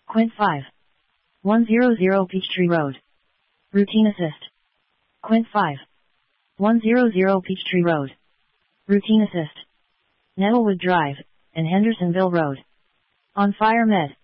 Quint 5. 100 Peachtree Road. Routine assist. Quint 5. 100 Peachtree Road. Routine assist. Nettlewood Drive, and Hendersonville Road. On Fire Med.